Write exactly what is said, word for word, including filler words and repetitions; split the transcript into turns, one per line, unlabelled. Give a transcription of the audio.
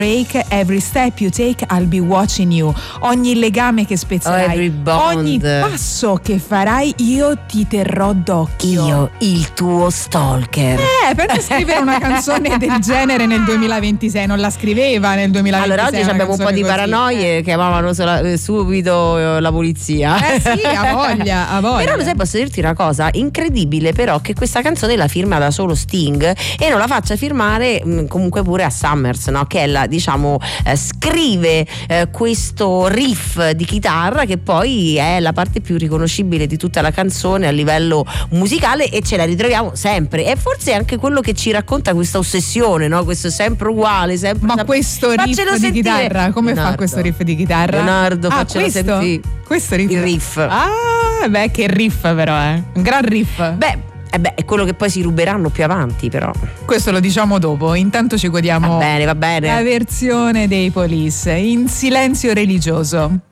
Break, every step you take I'll be watching you. Ogni legame che spezzerai,
oh,
ogni passo che farai io ti terrò d'occhio.
Io, il tuo stalker.
Eh, per scrivere una canzone del genere nel duemilaventisei, non la scriveva nel duemilaventisei.
Allora oggi abbiamo un po' di
così.
paranoie eh. chiamavano sola, subito la polizia.
Eh sì, ha voglia, ha voglia.
Però lo sai, posso dirti una cosa incredibile, però, che questa canzone la firma da solo Sting e non la faccia firmare mh, comunque pure a Summers, no? Che è la, diciamo, eh, scrive eh, questo riff di chitarra che poi è la parte più riconoscibile di tutta la canzone a livello musicale, e ce la ritroviamo sempre, e forse è anche quello che ci racconta questa ossessione, no? Questo sempre uguale, sempre.
Ma questo riff di
sentire.
chitarra, come
Leonardo.
fa questo riff di chitarra?
Leonardo,
ah,
faccelo
questo?
sentire.
Questo riff.
Il riff.
Ah, beh, che riff però, eh. Un gran riff.
Beh, Eh beh, è quello che poi si ruberanno più avanti, però.
Questo lo diciamo dopo. Intanto ci godiamo
va bene, va bene.
la versione dei Police in silenzio religioso.